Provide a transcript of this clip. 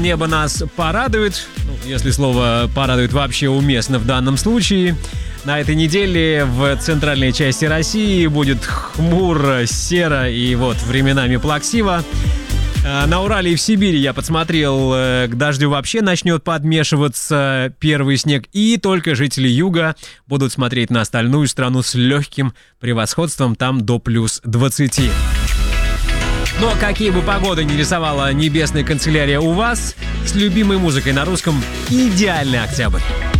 Небо нас порадует, если слово «порадует» вообще уместно в данном случае. На этой неделе в центральной части России будет хмуро, серо и временами плаксиво. На Урале и в Сибири, я подсмотрел, к дождю вообще начнет подмешиваться первый снег, и только жители юга будут смотреть на остальную страну с легким превосходством, там до плюс 20. Но какие бы погоды ни рисовала небесная канцелярия у вас, с любимой музыкой на русском идеальный октябрь.